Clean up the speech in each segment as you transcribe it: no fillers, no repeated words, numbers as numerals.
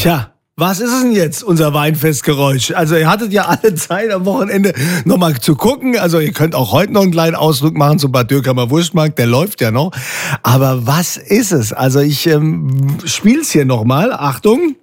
Tja, was ist es denn jetzt, unser Weinfestgeräusch? Also ihr hattet ja alle Zeit am Wochenende nochmal zu gucken. Also ihr könnt auch heute noch einen kleinen Ausflug machen zum Bad Dürkheim Wurstmarkt, der läuft ja noch. Aber was ist es? Also ich spiel's hier nochmal. Achtung.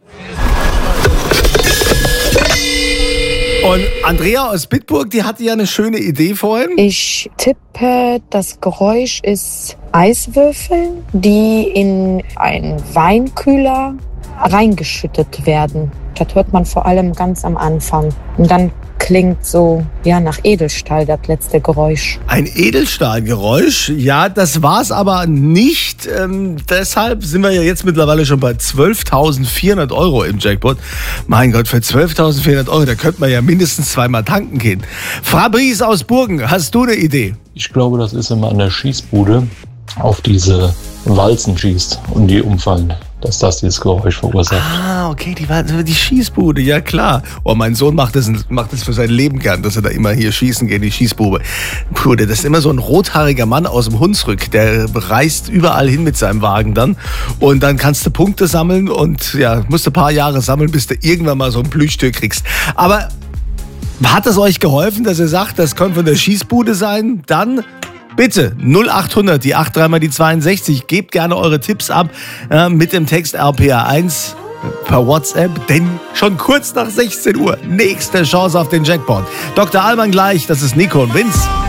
Und Andrea aus Bitburg, die hatte ja eine schöne Idee vorhin. Ich tippe, das Geräusch ist Eiswürfel, die in einen Weinkühler reingeschüttet werden. Das hört man vor allem ganz am Anfang. Und dann klingt so, ja, nach Edelstahl, das letzte Geräusch. Ein Edelstahlgeräusch? Ja, das war's aber nicht. Deshalb sind wir ja jetzt mittlerweile schon bei 12.400 € im Jackpot. Mein Gott, für 12.400 €, da könnte man ja mindestens zweimal tanken gehen. Fabrice aus Burgen, hast du eine Idee? Ich glaube, das ist, wenn man an der Schießbude auf diese Walzen schießt und die umfallen, dass das dieses Geräusch verursacht. Ah, okay, die Schießbude, ja klar. Oh, mein Sohn macht das für sein Leben gern, dass er da immer hier schießen geht, die Schießbube. Das ist immer so ein rothaariger Mann aus dem Hunsrück, der reist überall hin mit seinem Wagen dann. Und dann kannst du Punkte sammeln und ja, musst du ein paar Jahre sammeln, bis du irgendwann mal so ein Plüschstück kriegst. Aber hat es euch geholfen, dass ihr sagt, das könnte von der Schießbude sein? Dann bitte 0800, die 83 mal die 62. Gebt gerne eure Tipps ab mit dem Text RPA1 per WhatsApp, denn schon kurz nach 16 Uhr nächste Chance auf den Jackpot. Dr. Allmann gleich, das ist Nico und Vince.